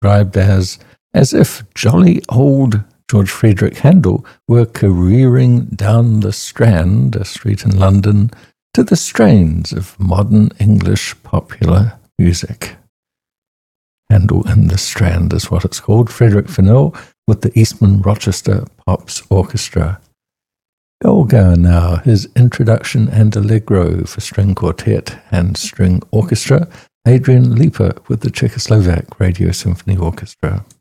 described as if jolly old George Friedrich Handel were careering down the Strand, a street in London, to the strains of modern English popular music. Handel in the Strand is what it's called. Frederick Fennell with the Eastman Rochester Pops Orchestra. Golgar now, his Introduction and Allegro for string quartet and string orchestra. Adrian Lieper with the Czechoslovak Radio Symphony Orchestra.